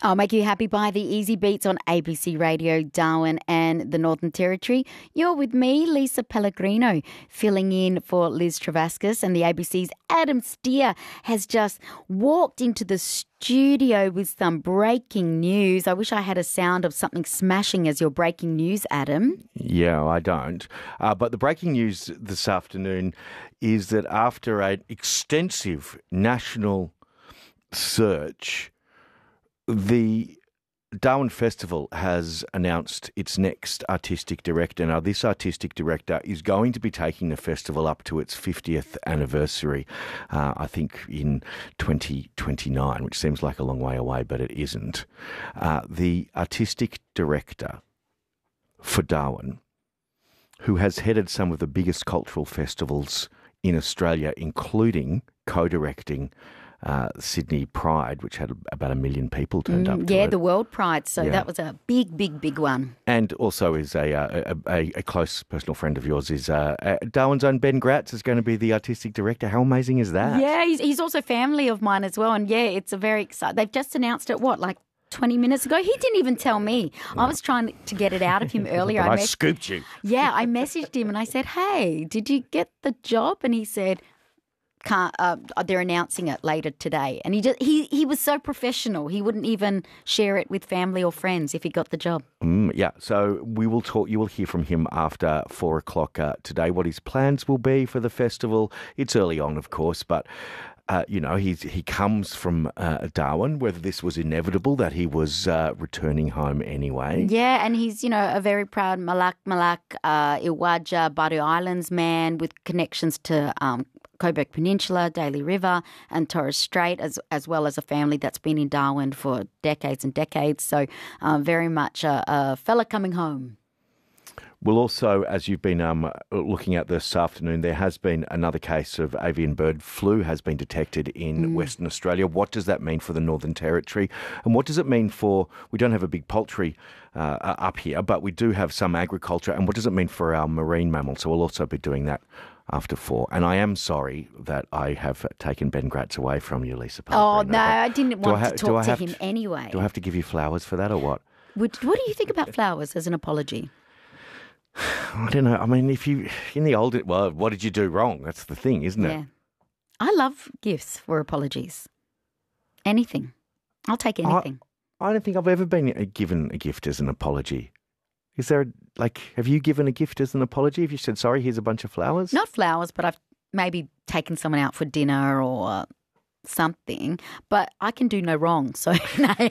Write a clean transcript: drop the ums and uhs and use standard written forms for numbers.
I'll make you happy by the Easy Beats on ABC Radio, Darwin and the Northern Territory. You're with me, Lisa Pellegrino, filling in for Liz Travascus, and the ABC's Adam Steer has just walked into the studio with some breaking news. I wish I had a sound of something smashing as your breaking news, Adam. Yeah, I don't. But the breaking news this afternoon is that after an extensive national search, the Darwin Festival has announced its next artistic director. Now, this artistic director is going to be taking the festival up to its 50th anniversary, I think in 2029, which seems like a long way away, but it isn't. The artistic director for Darwin, who has headed some of the biggest cultural festivals in Australia, including co-directing Sydney Pride, which had about 1 million people turned up to it. Yeah, the World Pride. So that was a big one. And also is a close personal friend of yours is Darwin's own Ben Gratz is going to be the artistic director. How amazing is that? Yeah, he's also family of mine as well. And yeah, it's a very exciting. They've just announced it, 20 minutes ago? He didn't even tell me. I was trying to get it out of him earlier. I scooped you. Yeah, I messaged him and I said, hey, did you get the job? And he said, they're announcing it later today. And he was so professional. He wouldn't even share it with family or friends if he got the job. Yeah, so we will talk. You will hear from him after 4 o'clock today, what his plans will be for the festival. It's early on, of course, but he comes from Darwin, whether this was inevitable that he was returning home anyway. Yeah, and he's, a very proud Malak, Ilwaja, Baru Islands man with connections to Coburg Peninsula, Daly River and Torres Strait, as well as a family that's been in Darwin for decades and decades. So very much a fella coming home. Well, also, as you've been looking at this afternoon, there has been another case of avian bird flu has been detected in Western Australia. What does that mean for the Northern Territory? And what does it mean we don't have a big poultry up here, but we do have some agriculture. And what does it mean for our marine mammals? So we'll also be doing that after 4. And I am sorry that I have taken Ben Gratz away from you, Lisa Pellegrino. Oh, no, I didn't want to talk to him anyway. Do I have to give you flowers for that or what? What do you think about flowers as an apology? I don't know. I mean, what did you do wrong? That's the thing, isn't it? Yeah. I love gifts for apologies. Anything. I'll take anything. I don't think I've ever been given a gift as an apology. Is there, have you given a gift as an apology? Have you said, sorry, here's a bunch of flowers? Not flowers, but I've maybe taken someone out for dinner or something, but I can do no wrong. So, no.